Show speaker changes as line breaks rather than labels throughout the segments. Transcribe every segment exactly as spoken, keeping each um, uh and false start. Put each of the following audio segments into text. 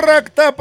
Racta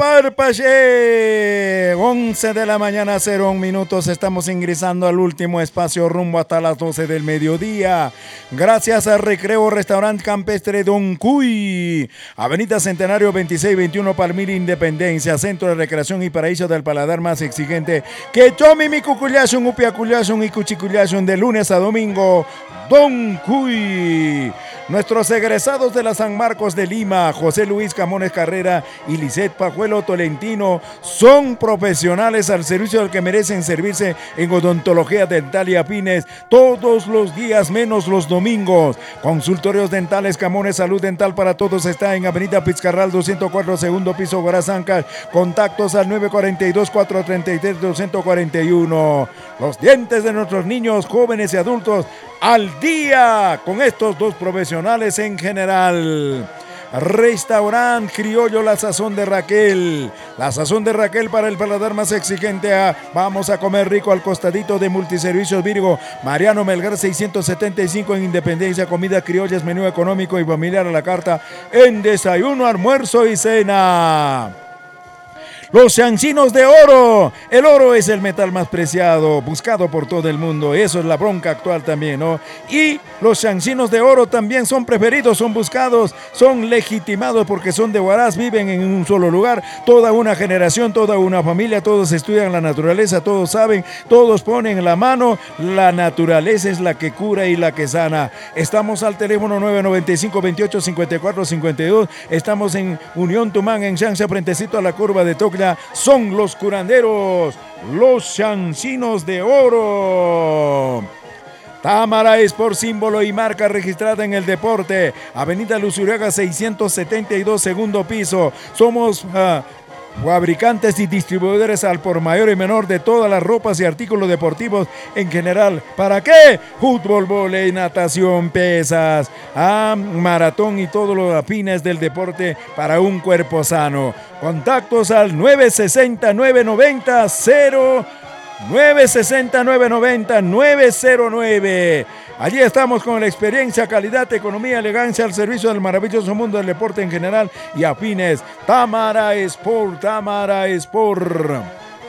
Parpache, once de la mañana, cero minutos. Estamos ingresando al último espacio rumbo hasta las doce del mediodía. Gracias al Recreo Restaurante Campestre Don Cuy, Avenida Centenario veintiséis veintiuno, Palmira, Independencia, Centro de Recreación y Paraíso del Paladar más exigente. Que tome mi cucullación, upiacullación y cuchicullación de lunes a domingo. Don Cuy. Nuestros egresados de la San Marcos de Lima, José Luis Camones Carrera y Lisette Pajuelo Tolentino, son profesionales al servicio del que merecen servirse en odontología dental y afines todos los días menos los domingos. Consultorios dentales Camones Salud Dental para Todos está en Avenida Pizcarral doscientos cuatro, segundo piso, Guarazancas. Contactos al nueve cuatro dos, cuatro tres tres, dos cuatro uno. Los dientes de nuestros niños, jóvenes y adultos al día con estos dos profesionales en general. Restaurante Criollo La Sazón de Raquel. La Sazón de Raquel para el paladar más exigente. A, vamos a comer rico al costadito de Multiservicios Virgo. Mariano Melgar seiscientos setenta y cinco en Independencia. Comida criolla, es menú económico y familiar a la carta en desayuno, almuerzo y cena. Los Chancinos de Oro. El oro es el metal más preciado, buscado por todo el mundo. Eso es la bronca actual también, ¿no? Y los Chancinos de Oro también son preferidos, son buscados, son legitimados porque son de Huaraz, viven en un solo lugar. Toda una generación, toda una familia, todos estudian la naturaleza, todos saben, todos ponen la mano. La naturaleza es la que cura y la que sana. Estamos al teléfono nueve nueve cinco, veintiocho, cincuenta y cuatro, cincuenta y dos. Estamos en Unión Tumán, en Chancia, frentecito a la curva de Tocla. Son los curanderos, los Chancinos de Oro. Támara es por símbolo y marca registrada en el deporte. Avenida Luzuriaga seiscientos setenta y dos, segundo piso. Somos uh, fabricantes y distribuidores al por mayor y menor de todas las ropas y artículos deportivos en general. ¿Para qué? Fútbol, vóley, natación, pesas, ah, maratón y todos los afines del deporte para un cuerpo sano. Contactos al nueve sesenta, nueve noventa, cero nueve sesenta, nueve noventa, nueve cero nueve. Allí estamos con la experiencia, calidad, economía, elegancia al servicio del maravilloso mundo del deporte en general y afines. Támara Sport, Támara Sport.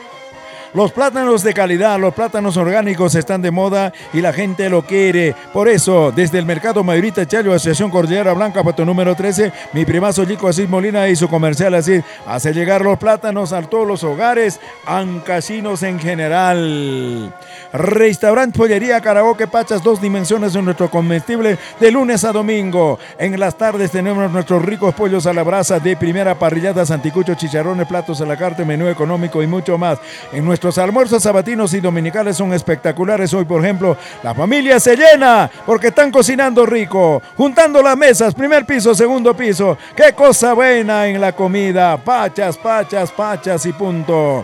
Los plátanos de calidad, los plátanos orgánicos están de moda y la gente lo quiere. Por eso, desde el Mercado Mayorista Chayo, Asociación Cordillera Blanca, pato número trece, mi primazo Chico Asís Molina y su comercial Asís hace llegar los plátanos a todos los hogares, ancasinos en general. Restaurante Pollería Karaoke Pachas, dos dimensiones en nuestro comestible de lunes a domingo. En las tardes tenemos nuestros ricos pollos a la brasa de primera, parrilladas, anticuchos, chicharrones, platos a la carta, menú económico y mucho más. En nuestro Nuestros almuerzos sabatinos y dominicales son espectaculares. Hoy, por ejemplo, la familia se llena porque están cocinando rico, juntando las mesas, primer piso, segundo piso. ¡Qué cosa buena en la comida! Pachas, pachas, pachas y punto.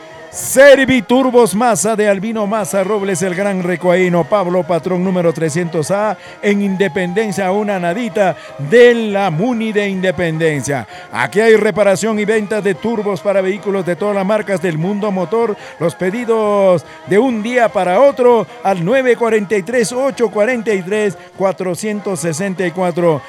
Serviturbos Masa de Albino Masa Robles, el gran recoaíno, Pablo Patrón número trescientos A, en Independencia, una nadita de la Muni de Independencia. Aquí hay reparación y venta de turbos para vehículos de todas las marcas del mundo motor. Los pedidos de un día para otro al nueve cuatro tres, ocho cuatro tres, cuatro seis cuatro.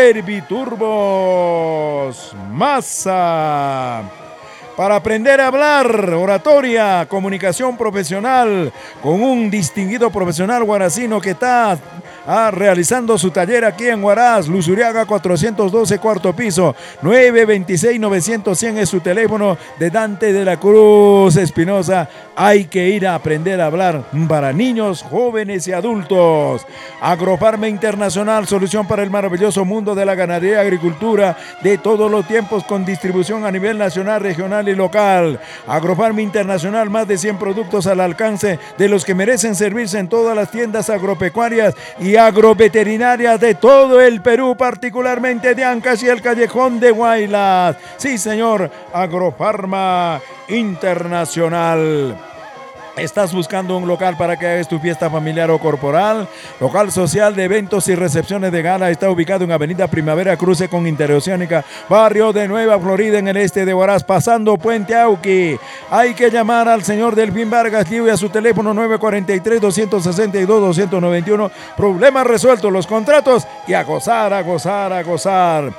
Serviturbos Masa. Para aprender a hablar, oratoria, comunicación profesional, con un distinguido profesional huaracino que está ah, realizando su taller aquí en Huaraz, Luzuriaga cuatrocientos doce, cuarto piso, nueve veintiséis, novecientos, cien es su teléfono, de Dante de la Cruz Espinosa. Hay que ir a aprender a hablar para niños, jóvenes y adultos. Agrofarma Internacional, solución para el maravilloso mundo de la ganadería y agricultura de todos los tiempos, con distribución a nivel nacional, regional y local. Agrofarma Internacional, más de cien productos al alcance de los que merecen servirse en todas las tiendas agropecuarias y agroveterinarias de todo el Perú, particularmente de Ancash y el Callejón de Huaylas. Sí, señor, Agrofarma Internacional. ¿Estás buscando un local para que hagas tu fiesta familiar o corporal? Local social de eventos y recepciones de gala está ubicado en Avenida Primavera, cruce con Interoceánica, barrio de Nueva Florida, en el este de Huaraz, pasando Puente Auqui. Hay que llamar al señor Delfín Vargas Liu y a su teléfono nueve cuatro tres, dos seis dos, dos nueve uno. Problemas resueltos, los contratos y a gozar, a gozar, a gozar.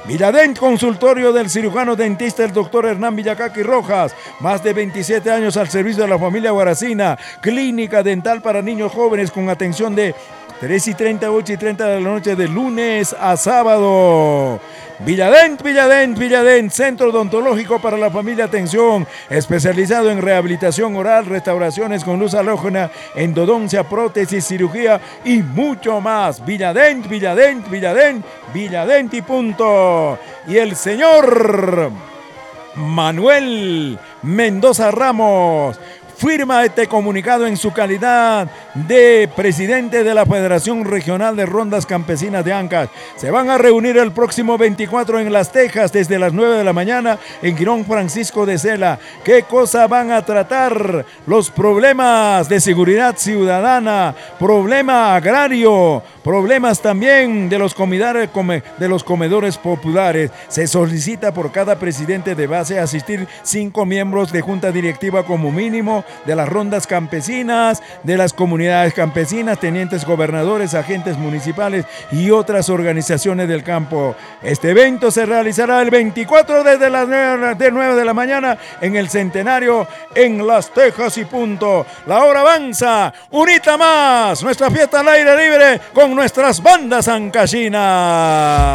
Villadent, consultorio del cirujano dentista el doctor Hernán Villacaqui Rojas, más de veintisiete años al servicio de la familia Guaracina, clínica dental para niños jóvenes con atención de tres y treinta, ocho y treinta de la noche de lunes a sábado. Villadent, Villadent, Villadent, centro odontológico para la familia, atención, especializado en rehabilitación oral, restauraciones con luz halógena, endodoncia, prótesis, cirugía y mucho más. Villadent, Villadent, Villadent, Villadent y punto. Y el señor Manuel Mendoza Ramos firma este comunicado en su calidad de presidente de la Federación Regional de Rondas Campesinas de Ancash. Se van a reunir el próximo veinticuatro en Las Tejas desde las nueve de la mañana en Girón Francisco de Sela. ¿Qué cosa van a tratar? Los problemas de seguridad ciudadana, problema agrario, problemas también de los comedores, de los comedores populares. Se solicita por cada presidente de base asistir cinco miembros de junta directiva como mínimo de las rondas campesinas, de las comunidades campesinas, tenientes gobernadores, agentes municipales y otras organizaciones del campo. Este evento se realizará el veinticuatro desde las nueve de la mañana en el Centenario en Las Tejas y punto. La hora avanza, unita más, nuestra fiesta al aire libre con nuestras bandas ancashinas.